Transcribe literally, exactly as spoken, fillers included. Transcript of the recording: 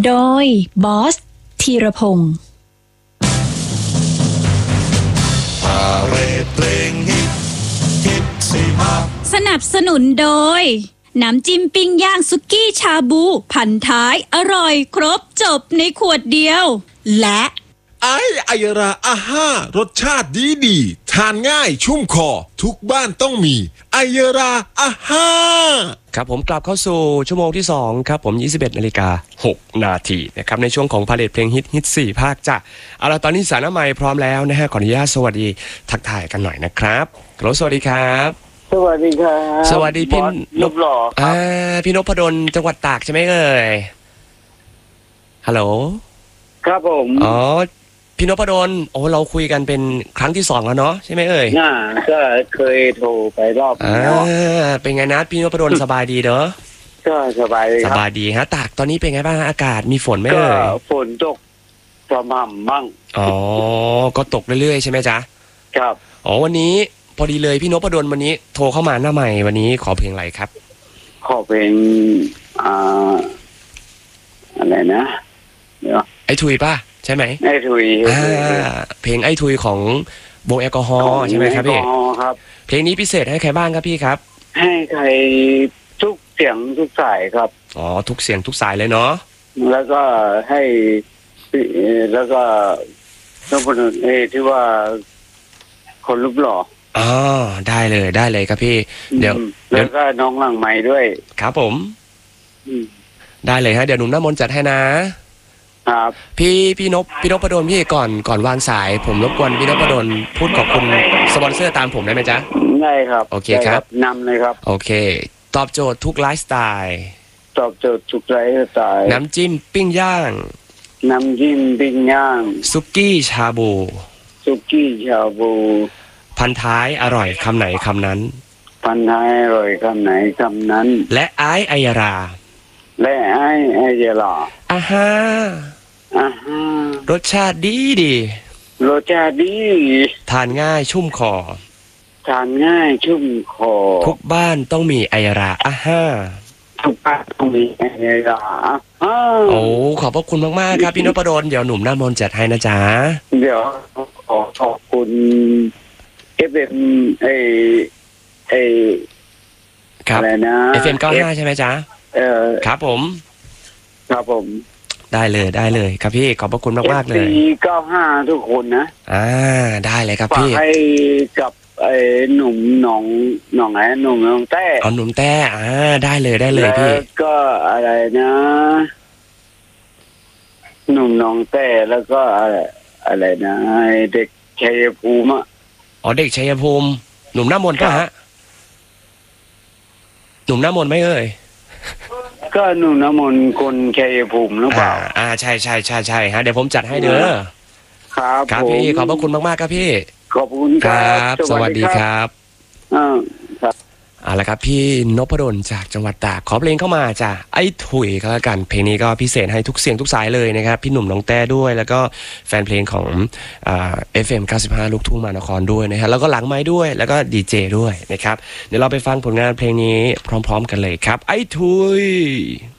โดยบอสธีรพงศ์สนับสนุนโดยน้ำจิ้มปิ้งย่างสุกี้ชาบูพันท้ายอร่อยครบจบในขวดเดียวและไอไอยราอาห้ารสชาติดีดีทานง่ายชุ่มคอทุกบ้านต้องมีไอยราอาห้าครับผมกลับเข้าสู่ชั่วโมงที่สองครับผมยี่สิบเอ็ดนาฬิกาหกนาทีนะครับในช่วงของพาเลทเพลงฮิตฮิตสี่ภาคจ้ะเอาล่ะตอนนี้สารน้ำใหม่พร้อมแล้วนะฮะขออนุญาตสวัสดีทักทายกันหน่อยนะครับฮัลโหลสวัสดีครับสวัสดีครับสวัสดีพี่นพหล่อครับอ่าพี่นพดลจังหวัดตากใช่ไหมเอ่ยฮัลโหลครับผมอ๋อพี่นพดลโอ้เราคุยกันเป็นครั้งที่สองแล้วเนาะใช่ไหมเอ่ยน่าก็เคยโทรไปรอบแล้วเป็นไงนะพี่นพดลสบายดีเนาะก็สบายดีครับสบายดีฮะตากตอนนี้เป็นไงบ้างอากาศมีฝนไหมเอ่ยก็ฝนตกประมาณบ้างอ๋อก็ตกเรื่อยๆใช่ไหมจ๊ะครับอ๋อวันนี้พอดีเลยพี่นพดลวันนี้โทรเข้ามาหน้าใหม่วันนี้ขอเพลงอะไรครับขอเพลงอ่าอะไรนะเดี๋ยวไอ้ทุยป่ะใช่ไหมไอ้ทุยอ่าเพลงไอ้ทุยของวงแอลกอฮอล์ใช่ไหมครับพี่ครับเพลงนี้พิเศษให้ใครบ้างครับพี่ครับให้ใครทุกเสียงทุกสายครับอ๋อทุกเสียงทุกสายเลยเนาะแล้วก็ให้แล้วก็ต้องพูดเอที่ว่าคนรูปหล่ออ๋อได้เลยได้เลยครับพี่เดี๋ยวแล้วก็น้องหลังใหม่ด้วยครับผมได้เลยฮะเดี๋ยวหนุ่มน้ำมนต์จัดให้นะครับพี่พี่นพพี่นพดลพี่ก่อนก่อนวางสายผมรบกวนพี่นพดลพูดขอบคุณสปอนเซอร์ตามผมได้ไหมจ๊ะได้ครับโอเคครับนำเลยครับโอเคตอบโจทย์ทุกไลฟ์สไตล์ตอบโจทย์ทุกไลฟ์สไตล์น้ำจิ้มปิ้งย่างน้ำจิ้มปิ้งย่างสุกี้ชาบูสุกี้ชาบูพันท้ายอร่อยคำไหนคำนั้นพันท้ายอร่อยคำไหนคำนั้นและไอไอยราและไอไอยราอาฮาอาฮารสชาติดีดีรสชาติดีทานง่ายชุ่มคอทานง่ายชุ่มคอทุกบ้านต้องมีไอราอาฮาทุกบ้านต้องมีไอราโอ้ขอบพระคุณมากๆครับพี่นพดลเดี๋ยวหนุ่มน้ำมนต์จัดให้นะจ๊ะเดี๋ยวขอขอบคุณเอฟเอ็มไอไออะไรนะเอฟเอ็มเก้าห้าใช่ไหมจ๊ะเออครับผมครับผมได้เลยได้เลยครับพี่ขอบพระคุณมากมากเลยเก้าห้าทุกคนนะอ่าได้เลยครับพี่ให้กับไอ้หนุ่มหนองหนองไหนหนุ่มหนองแต้อ๋อหนุ่มแต้อ่าได้เลยได้เลยพี่แล้วก็อะไรนะหนุ่มหนองแต้แล้วก็อะไรอะไรนะเด็กชัยภูมิอ่ะอ๋อเด็กชัยภูมิหนุ่มหน้ามนต์ป่ะฮะหนุ่มหน้ามนต์ไหมเอ่ยก็หนุ่มน้ำมนต์คนชัยภูมิหรือเปล่าอ่าใช่ใช่ใช่ใช่ฮะเดี๋ยวผมจัดให้เด้อครับครับพี่ขอบพระคุณมากๆครับพี่ขอบคุณครับสวัสดีครับอ่าครับเอาละครับพี่นพดลจากจังหวัดตากขอเพลงเข้ามาจ้ะไอ้ถุยก็แล้วกันเพลงนี้ก็พิเศษให้ทุกเสียงทุกสายเลยนะครับพี่หนุ่มน้องแต้ด้วยแล้วก็แฟนเพลงของเอ่อ เอฟ เอ็ม เก้าสิบห้าลูกทุ่งมานครด้วยนะฮะแล้วก็หลังไม้ด้วยแล้วก็ดีเจด้วยนะครับเดี๋ยวเราไปฟังผลงานเพลงนี้พร้อมๆกันเลยครับไอ้ถุย